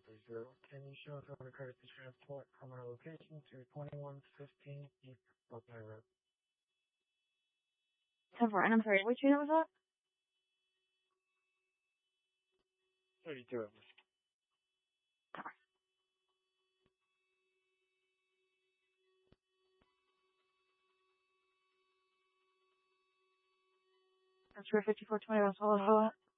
930. Can you show us how the courtesy transport from our location to 2115 East Buckeye Road? 10-4, and I'm sorry, which unit was that? 32. That's for 5420, hold on.